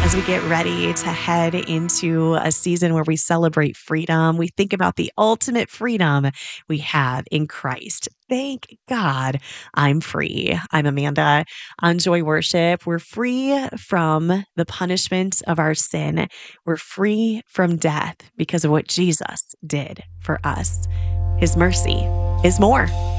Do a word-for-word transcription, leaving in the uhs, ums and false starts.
As we get ready to head into a season where we celebrate freedom, we think about the ultimate freedom we have in Christ. Thank God I'm free. I'm Amanda on Joy Worship. We're free from the punishment of our sin. We're free from death because of what Jesus did for us. His mercy is more.